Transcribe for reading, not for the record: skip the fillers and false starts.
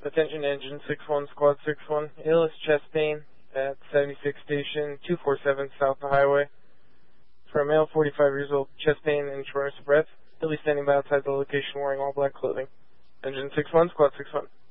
Attention engine 6-1, squad 6-1. Illness chest pain at 76 station 247 south of the highway. For a male 45 years old, chest pain and shortness of breath. He'll be standing by outside the location wearing all black clothing. Engine 6-1, squad 6-1.